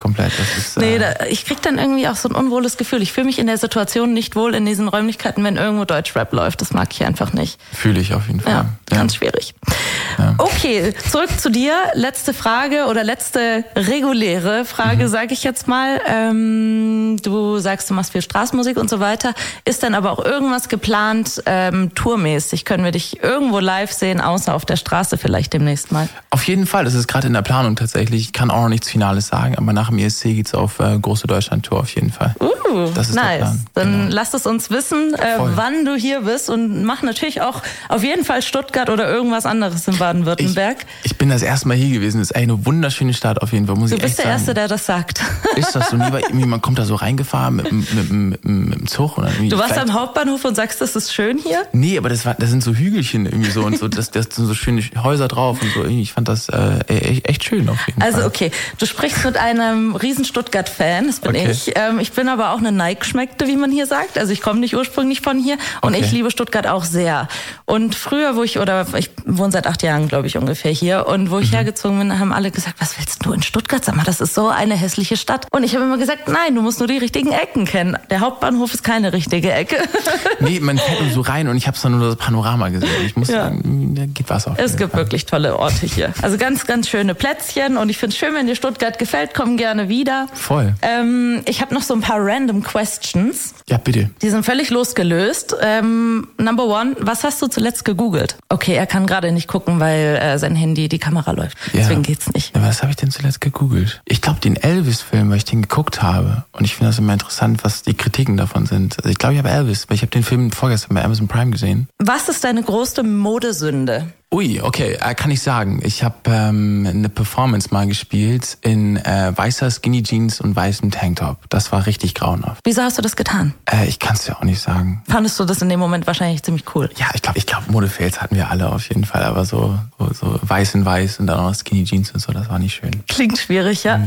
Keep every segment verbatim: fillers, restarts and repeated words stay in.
komplett. Das ist, äh nee, da, ich krieg dann irgendwie auch so ein unwohles Gefühl. Ich fühle mich in der Situation nicht wohl in diesen Räumlichkeiten, wenn irgendwo Deutschrap läuft. Das mag ich einfach nicht. Fühle ich auf jeden Fall. Ja, ja. ganz schwierig. Ja. Okay, zurück zu dir. Letzte Frage oder letzte reguläre Frage, mhm. sage ich jetzt mal. Ähm, du sagst, du machst viel Straßenmusik und so weiter. Ist dann aber auch irgendwas geplant, ähm, tourmäßig? Können wir dich irgendwo live sehen, außer auf der Straße vielleicht demnächst mal? Auf jeden Fall. Das ist gerade in der Planung tatsächlich. Ich kann auch noch nichts Finales sagen, aber nach dem E S C geht's auf äh, große Deutschland-Tour auf jeden Fall. Uh, das ist nice. der Plan. Dann genau. lasst es uns wissen, äh, wann du hier bist und mach natürlich auch auf jeden Fall Stuttgart oder irgendwas anderes in Baden-Württemberg. Ich, ich bin das erste Mal hier gewesen. Das ist eine wunderschöne Stadt auf jeden Fall, muss du ich echt sagen. Du bist der Erste, der das sagt. Ist das so? Nie, man kommt da so reingefahren mit, mit, mit, mit dem Zug. Oder du warst am Hauptbahnhof und sagst, das ist schön hier? Nee, aber das, war, das sind so Hügelchen irgendwie so und so. Das, das sind so schöne Häuser drauf und so. Ich fand das äh, echt, echt schön auf jeden also, Fall. Also okay, du sprichst mit einem riesen Stuttgart-Fan, das bin okay. ich. Ähm, ich bin aber auch eine Neigschmeckte, wie man hier sagt. Also ich komme nicht ursprünglich von hier und okay. ich liebe Stuttgart auch sehr. Und früher, wo ich, oder ich wohne seit acht Jahren, glaube ich, ungefähr hier. Und wo ich mhm. hergezogen bin, haben alle gesagt, was willst du in Stuttgart? Sag mal, das ist so eine hässliche Stadt. Und ich habe immer gesagt, nein, du musst nur die richtigen Ecken kennen. Der Hauptbahnhof ist keine richtige Ecke. Nee, man fährt nur so rein und ich habe dann nur das Panorama gesehen. Ich muss ja. sagen, da geht was auf. Es gibt Fall. wirklich tolle Orte hier. Also ganz, ganz schöne Plätzchen und ich finde es schön, wenn dir Stuttgart gefällt, komm gerne wieder. Voll. Ähm, ich habe noch so ein paar random Questions. Ja, bitte. Die sind völlig losgelöst. Ähm, number one, was hast du zuletzt gegoogelt? Okay, er kann gerade nicht gucken, weil äh, sein Handy, die Kamera läuft. Ja. Deswegen geht's nicht. Ja, was habe ich denn zuletzt gegoogelt? Ich glaube, den Elvis-Film, weil ich den geguckt habe. Und ich finde das immer interessant, was die Kritiken davon sind. Also ich glaube, ich habe Elvis, weil ich habe den Film vorgestern bei Amazon Prime gesehen. Was ist deine größte Modesünde? Ui, okay, äh, kann ich sagen. Ich habe ähm, eine Performance mal gespielt in äh, weißer Skinny Jeans und weißem Tanktop. Das war richtig grauenhaft. Wieso hast du das getan? Äh, ich kann es dir auch nicht sagen. Fandest du das in dem Moment wahrscheinlich ziemlich cool? Ja, ich glaube, ich glaube, Modefails hatten wir alle auf jeden Fall. Aber so, so, so weiß in weiß und dann auch noch Skinny Jeans und so, das war nicht schön. Klingt schwierig, ja. Mhm.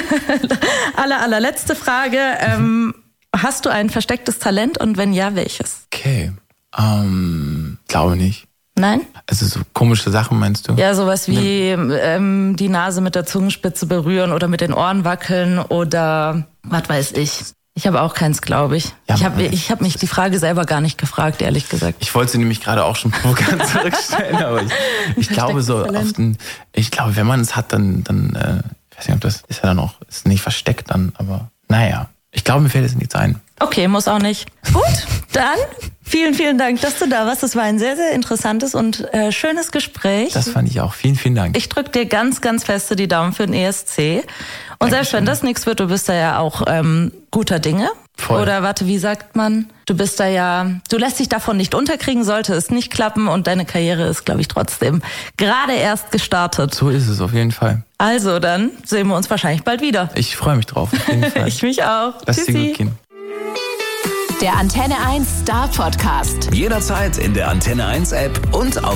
aller, allerletzte Frage. Ähm, mhm. Hast du ein verstecktes Talent und wenn ja, welches? Okay, ähm, glaube nicht. Nein? Also so komische Sachen meinst du? Ja, sowas wie ne. ähm, die Nase mit der Zungenspitze berühren oder mit den Ohren wackeln oder was weiß ich. Ich habe auch keins, glaube ich. Ja, ich habe ich hab mich die Frage selber gar nicht gefragt, ehrlich gesagt. Ich wollte sie nämlich gerade auch schon provokant zurückstellen, aber ich, ich glaube so auf den, ich glaube, wenn man es hat, dann, dann äh, ich weiß nicht, ob das ist ja dann auch, ist nicht versteckt dann, aber naja. Ich glaube, mir fällt es nichts ein. Okay, muss auch nicht. Gut, dann vielen, vielen Dank, dass du da warst. Das war ein sehr, sehr interessantes und äh, schönes Gespräch. Das fand ich auch. Vielen, vielen Dank. Ich drücke dir ganz, ganz feste die Daumen für den E S C. Und Dankeschön. Selbst wenn das nichts wird, du bist da ja auch ähm, guter Dinge. Voll. Oder warte, wie sagt man? Du bist da ja, du lässt dich davon nicht unterkriegen, sollte es nicht klappen und deine Karriere ist, glaube ich, trotzdem gerade erst gestartet. So ist es auf jeden Fall. Also dann sehen wir uns wahrscheinlich bald wieder. Ich freue mich drauf, auf jeden Fall. Ich mich auch. Lass dir gut gehen. Der Antenne eins Star Podcast. Jederzeit in der Antenne eins App und auf